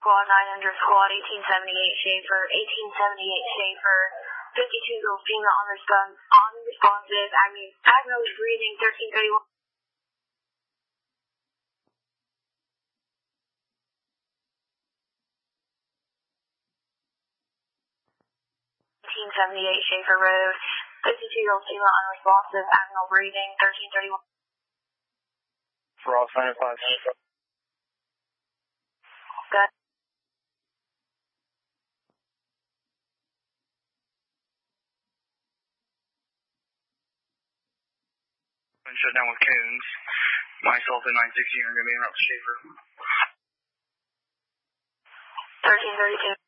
squad 9 under squad 1878 Schaefer, 1878 Schaefer, 52 girl female unresponsive, abnormally breathing, 1331. 1878 Schaefer Road, 52-year-old female unresponsive, abnormal breathing, 1331. For all sign 5. Good. Shut down with Coons. Myself and 960 are going to be in route to Schaefer. 1332.